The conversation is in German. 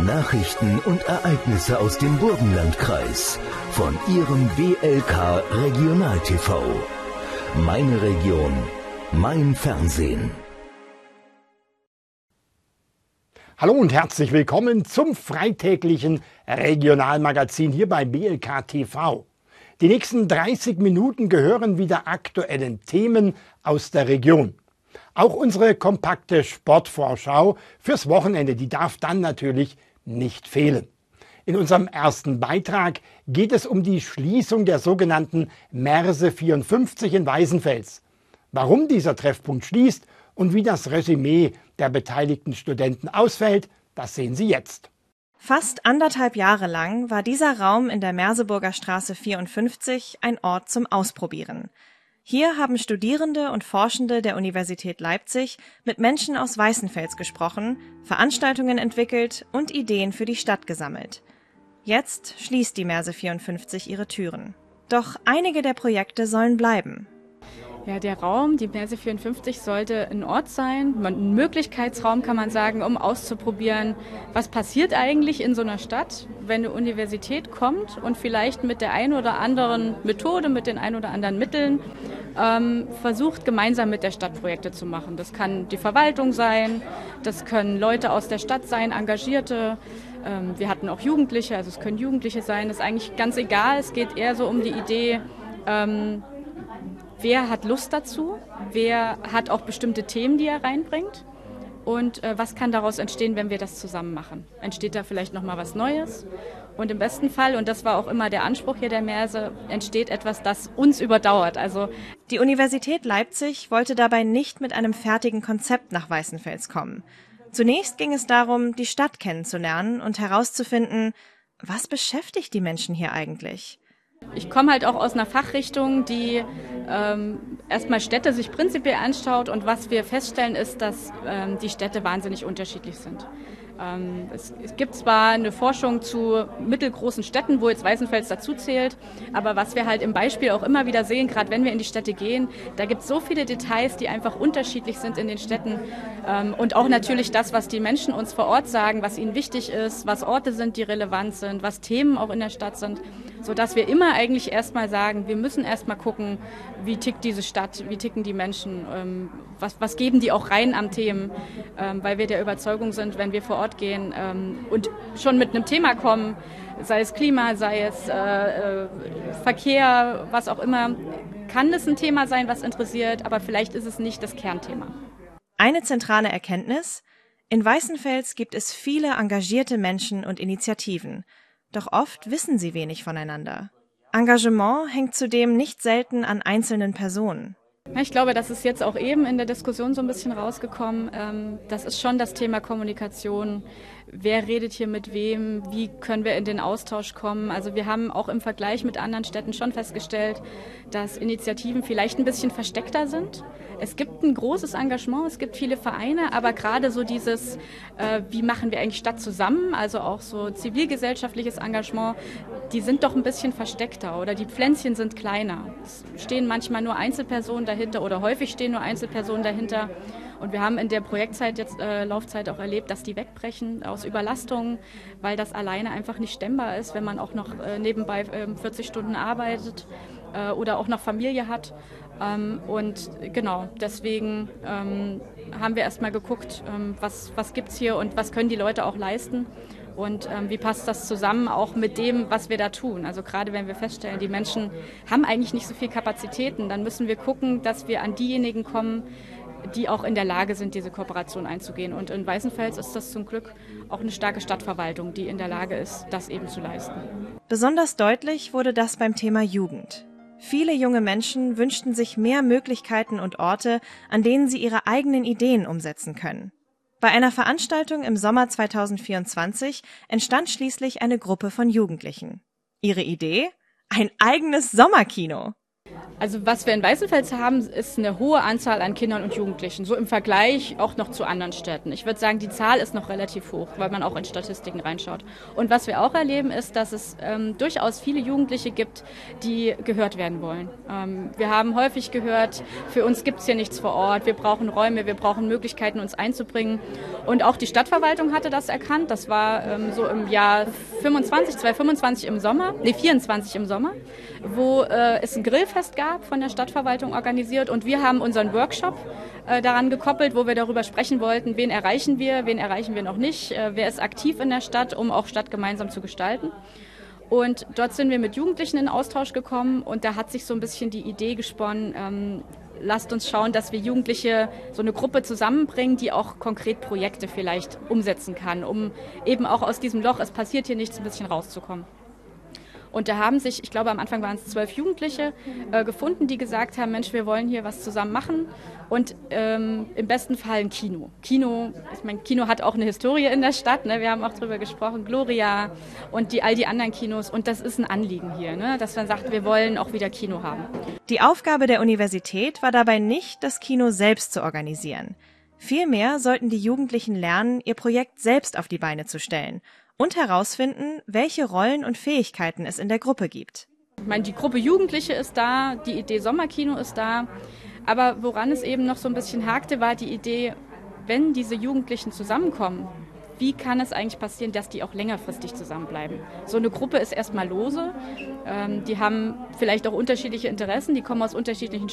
Nachrichten und Ereignisse aus dem Burgenlandkreis von Ihrem WLK Regional TV. Meine Region, mein Fernsehen. Hallo und herzlich willkommen zum freitäglichen Regionalmagazin hier bei WLK TV. Die nächsten 30 Minuten gehören wieder aktuellen Themen aus der Region. Auch unsere kompakte Sportvorschau fürs Wochenende, die darf dann natürlich nicht fehlen. In unserem ersten Beitrag geht es um die Schließung der sogenannten Merse 54 in Weißenfels. Warum dieser Treffpunkt schließt und wie das Resümee der beteiligten Studenten ausfällt, das sehen Sie jetzt. Fast 1,5 Jahre lang war dieser Raum in der Merseburger Straße 54 ein Ort zum Ausprobieren. Hier haben Studierende und Forschende der Universität Leipzig mit Menschen aus Weißenfels gesprochen, Veranstaltungen entwickelt und Ideen für die Stadt gesammelt. Jetzt schließt die Merse 54 ihre Türen. Doch einige der Projekte sollen bleiben. Ja, der Raum, die Merse 54, sollte ein Ort sein, ein Möglichkeitsraum kann man sagen, um auszuprobieren, was passiert eigentlich in so einer Stadt, wenn eine Universität kommt und vielleicht mit der einen oder anderen Methode, mit den ein oder anderen Mitteln versucht, gemeinsam mit der Stadt Projekte zu machen. Das kann die Verwaltung sein, das können Leute aus der Stadt sein, Engagierte. Wir hatten auch Jugendliche, also es können Jugendliche sein, das ist eigentlich ganz egal. Es geht eher so um die Idee, wer hat Lust dazu, wer hat auch bestimmte Themen, die er reinbringt und was kann daraus entstehen, wenn wir das zusammen machen. Entsteht da vielleicht nochmal was Neues und im besten Fall, und das war auch immer der Anspruch hier der Merse, entsteht etwas, das uns überdauert. Also die Universität Leipzig wollte dabei nicht mit einem fertigen Konzept nach Weißenfels kommen. Zunächst ging es darum, die Stadt kennenzulernen und herauszufinden, was beschäftigt die Menschen hier eigentlich? Ich komme halt auch aus einer Fachrichtung, die erstmal Städte sich prinzipiell anschaut und was wir feststellen ist, dass die Städte wahnsinnig unterschiedlich sind. Es gibt zwar eine Forschung zu mittelgroßen Städten, wo jetzt Weißenfels dazu zählt, aber was wir halt im Beispiel auch immer wieder sehen, gerade wenn wir in die Städte gehen, da gibt es so viele Details, die einfach unterschiedlich sind in den Städten und auch natürlich das, was die Menschen uns vor Ort sagen, was ihnen wichtig ist, was Orte sind, die relevant sind, was Themen auch in der Stadt sind, sodass wir immer eigentlich erstmal sagen, wir müssen erstmal gucken, wie tickt diese Stadt, wie ticken die Menschen, was geben die auch rein an Themen, weil wir der Überzeugung sind, wenn wir vor Ort gehen und schon mit einem Thema kommen, sei es Klima, sei es Verkehr, was auch immer, kann es ein Thema sein, was interessiert, aber vielleicht ist es nicht das Kernthema. Eine zentrale Erkenntnis: In Weißenfels gibt es viele engagierte Menschen und Initiativen, doch oft wissen sie wenig voneinander. Engagement hängt zudem nicht selten an einzelnen Personen. Ich glaube, das ist jetzt auch eben in der Diskussion so ein bisschen rausgekommen. Das ist schon das Thema Kommunikation. Wer redet hier mit wem? Wie können wir in den Austausch kommen? Also wir haben auch im Vergleich mit anderen Städten schon festgestellt, dass Initiativen vielleicht ein bisschen versteckter sind. Es gibt ein großes Engagement, es gibt viele Vereine, aber gerade so dieses, wie machen wir eigentlich Stadt zusammen, also auch so zivilgesellschaftliches Engagement, die sind doch ein bisschen versteckter oder die Pflänzchen sind kleiner. Es stehen manchmal nur Einzelpersonen dahinter oder häufig stehen nur Einzelpersonen dahinter. Und wir haben in der Projektzeit jetzt Laufzeit auch erlebt, dass die wegbrechen aus Überlastungen, weil das alleine einfach nicht stemmbar ist, wenn man auch noch nebenbei 40 Stunden arbeitet oder auch noch Familie hat. Und genau, deswegen haben wir erstmal geguckt, was gibt's hier und was können die Leute auch leisten. Und wie passt das zusammen auch mit dem, was wir da tun? Also gerade wenn wir feststellen, die Menschen haben eigentlich nicht so viel Kapazitäten, dann müssen wir gucken, dass wir an diejenigen kommen, die auch in der Lage sind, diese Kooperation einzugehen. Und in Weißenfels ist das zum Glück auch eine starke Stadtverwaltung, die in der Lage ist, das eben zu leisten. Besonders deutlich wurde das beim Thema Jugend. Viele junge Menschen wünschten sich mehr Möglichkeiten und Orte, an denen sie ihre eigenen Ideen umsetzen können. Bei einer Veranstaltung im Sommer 2024 entstand schließlich eine Gruppe von Jugendlichen. Ihre Idee? Ein eigenes Sommerkino. Also was wir in Weißenfels haben, ist eine hohe Anzahl an Kindern und Jugendlichen, so im Vergleich auch noch zu anderen Städten. Ich würde sagen, die Zahl ist noch relativ hoch, weil man auch in Statistiken reinschaut. Und was wir auch erleben, ist, dass es durchaus viele Jugendliche gibt, die gehört werden wollen. Wir haben häufig gehört, für uns gibt es hier nichts vor Ort, wir brauchen Räume, wir brauchen Möglichkeiten, uns einzubringen. Und auch die Stadtverwaltung hatte das erkannt. Das war so im Jahr 2025 im Sommer, 24 im Sommer, wo es ein Grillfest gab, von der Stadtverwaltung organisiert, und wir haben unseren Workshop daran gekoppelt, wo wir darüber sprechen wollten, wen erreichen wir noch nicht, wer ist aktiv in der Stadt, um auch Stadt gemeinsam zu gestalten. Und dort sind wir mit Jugendlichen in Austausch gekommen, und da hat sich so ein bisschen die Idee gesponnen, lasst uns schauen, dass wir Jugendliche, so eine Gruppe zusammenbringen, die auch konkret Projekte vielleicht umsetzen kann, um eben auch aus diesem Loch, es passiert hier nichts, ein bisschen rauszukommen. Und da haben sich, ich glaube am Anfang waren es 12 Jugendliche, gefunden, die gesagt haben, Mensch, wir wollen hier was zusammen machen, und im besten Fall ein Kino. Ich meine, Kino hat auch eine Historie in der Stadt, ne? Wir haben auch drüber gesprochen, Gloria und all die anderen Kinos, und das ist ein Anliegen hier, ne? Dass man sagt, wir wollen auch wieder Kino haben. Die Aufgabe der Universität war dabei nicht, das Kino selbst zu organisieren. Vielmehr sollten die Jugendlichen lernen, ihr Projekt selbst auf die Beine zu stellen und herausfinden, welche Rollen und Fähigkeiten es in der Gruppe gibt. Ich meine, die Gruppe Jugendliche ist da, die Idee Sommerkino ist da, aber woran es eben noch so ein bisschen hakte, war die Idee, wenn diese Jugendlichen zusammenkommen, wie kann es eigentlich passieren, dass die auch längerfristig zusammenbleiben? So eine Gruppe ist erstmal lose, die haben vielleicht auch unterschiedliche Interessen, die kommen aus unterschiedlichen